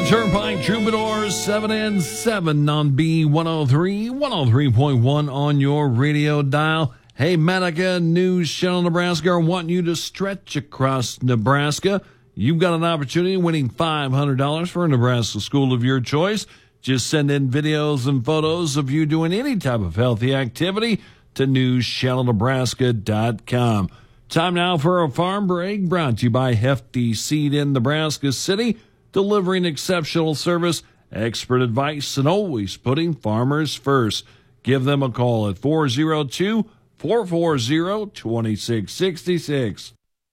the Turnpike Troubadours, 7 and 7 on B103, 103.1 on your radio dial. Hey, Manica News Channel Nebraska are wanting you to stretch across Nebraska. You've got an opportunity winning $500 for a Nebraska school of your choice. Just send in videos and photos of you doing any type of healthy activity to newschannelnebraska.com. Time now for a farm break brought to you by Hefty Seed in Nebraska City, delivering exceptional service, expert advice, and always putting farmers first. Give them a call at 402-440-2666.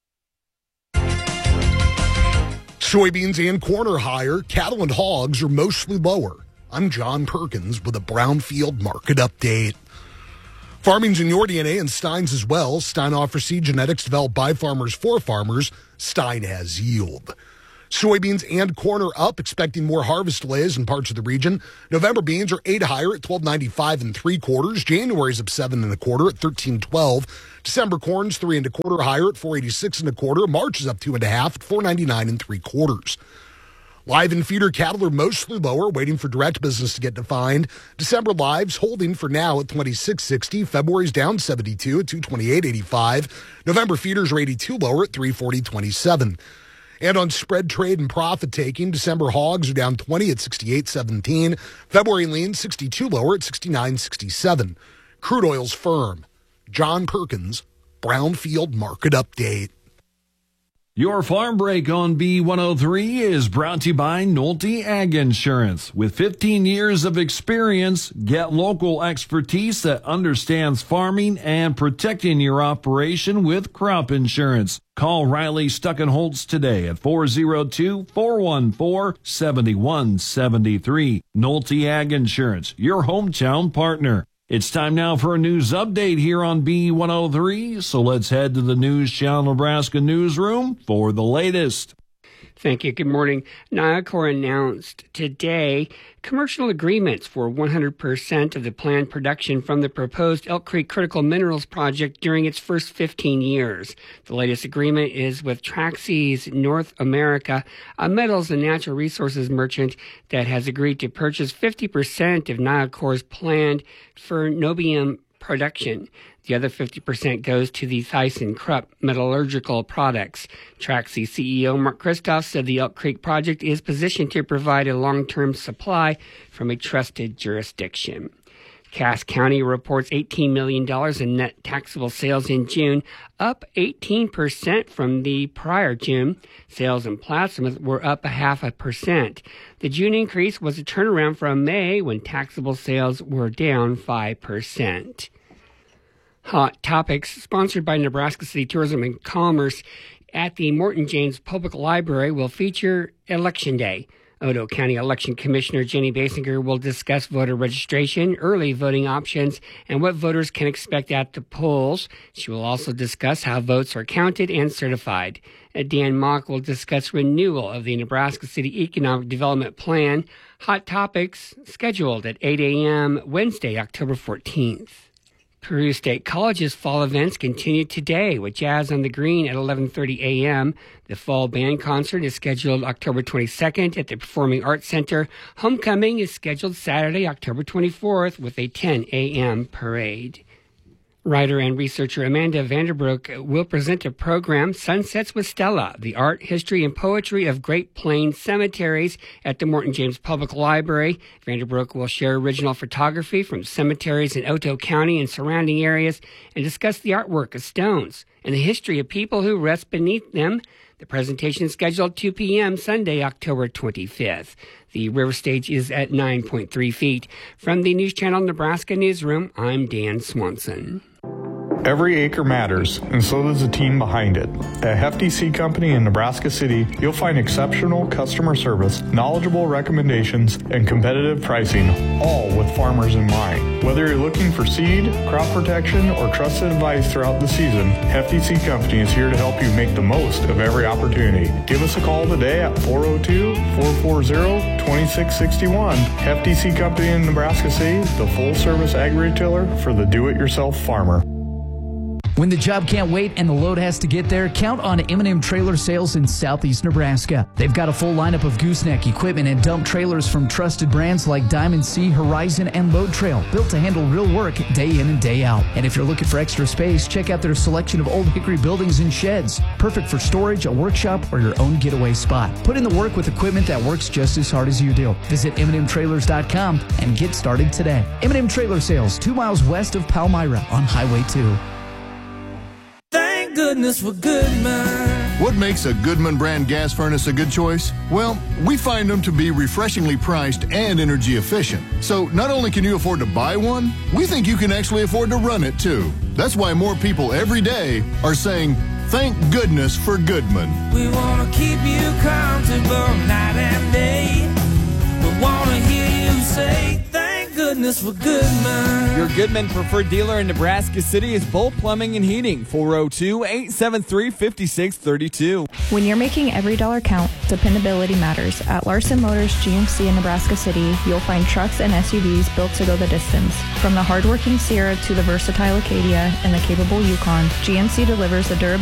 Soybeans and corn are higher. Cattle and hogs are mostly lower. I'm John Perkins with a Brownfield market update. Farming's in your DNA and Stein's as well. Stein offers seed genetics developed by farmers for farmers. Stein has yield. Soybeans and corn are up, expecting more harvest delays in parts of the region. November beans are 8 higher at $12.95 3/4. January's up 7 1/4 at $13.12. December corn's 3 1/4 higher at $4.86 1/4. March is up 2 1/2 at $4.99 3/4. Live and feeder cattle are mostly lower, waiting for direct business to get defined. December lives holding for now at $26.60. February's down 72 at $228.85. November feeders are 82 lower at $340.27. And on spread trade and profit taking, December hogs are down 20 at 68.17. February lean 62 lower at 69.67. Crude oil's firm. John Perkins, Brownfield Market Update. Your farm break on B103 is brought to you by Nolte Ag Insurance. With 15 years of experience, get local expertise that understands farming and protecting your operation with crop insurance. Call Riley Stuckenholtz today at 402-414-7173. Nolte Ag Insurance, your hometown partner. It's time now for a news update here on B103, so let's head to the News Channel Nebraska newsroom for the latest. Thank you. Good morning. NIACOR announced today commercial agreements for 100% of the planned production from the proposed Elk Creek Critical Minerals Project during its first 15 years. The latest agreement is with Traxys North America, a metals and natural resources merchant that has agreed to purchase 50% of NIACOR's planned ferronobium production. The other 50% goes to the ThyssenKrupp metallurgical products. Traxy CEO Mark Kristoff said the Elk Creek project is positioned to provide a long-term supply from a trusted jurisdiction. Cass County reports $18 million in net taxable sales in June, up 18% from the prior June. Sales in Plattsmouth were up 0.5%. The June increase was a turnaround from May when taxable sales were down 5%. Hot Topics, sponsored by Nebraska City Tourism and Commerce at the Morton James Public Library, will feature Election Day. Otoe County Election Commissioner Jenny Basinger will discuss voter registration, early voting options, and what voters can expect at the polls. She will also discuss how votes are counted and certified. Dan Mock will discuss renewal of the Nebraska City Economic Development Plan. Hot Topics, scheduled at 8 a.m. Wednesday, October 14th. Peru State College's fall events continue today with Jazz on the Green at 11:30 a.m. The fall band concert is scheduled October 22nd at the Performing Arts Center. Homecoming is scheduled Saturday, October 24th with a 10 a.m. parade. Writer and researcher Amanda Vanderbroek will present a program, Sunsets with Stella, the art, history, and poetry of Great Plains cemeteries at the Morton James Public Library. Vanderbroek will share original photography from cemeteries in Otoe County and surrounding areas and discuss the artwork of stones and the history of people who rest beneath them. The presentation is scheduled 2 p.m. Sunday, October 25th. The river stage is at 9.3 feet. From the News Channel Nebraska Newsroom, I'm Dan Swanson. Every acre matters, and so does the team behind it. At Hefty Seed Company in Nebraska City, you'll find exceptional customer service, knowledgeable recommendations, and competitive pricing, all with farmers in mind. Whether you're looking for seed, crop protection, or trusted advice throughout the season, Hefty Seed Company is here to help you make the most of every opportunity. Give us a call today at 402-440-2661. Hefty Seed Company in Nebraska City, the full-service ag retailer for the do-it-yourself farmer. When the job can't wait and the load has to get there, count on M&M Trailer Sales in Southeast Nebraska. They've got a full lineup of gooseneck equipment and dump trailers from trusted brands like Diamond C, Horizon, and Load Trail, built to handle real work day in and day out. And if you're looking for extra space, check out their selection of old hickory buildings and sheds, perfect for storage, a workshop, or your own getaway spot. Put in the work with equipment that works just as hard as you do. Visit MNMTrailers.com and get started today. M&M Trailer Sales, 2 miles west of Palmyra on Highway 2. Thank goodness for Goodman. What makes a Goodman brand gas furnace a good choice? Well, we find them to be refreshingly priced and energy efficient. So not only can you afford to buy one, we think you can actually afford to run it too. That's why more people every day are saying, thank goodness for Goodman. We want to keep you comfortable night and day. We want to hear you say, thank goodness for Goodman. Your Goodman preferred dealer in Nebraska City is Bull Plumbing and Heating, 402-873-5632. When you're making every dollar count, dependability matters. At Larson Motors GMC in Nebraska City, you'll find trucks and SUVs built to go the distance. From the hardworking Sierra to the versatile Acadia and the capable Yukon, GMC delivers the durability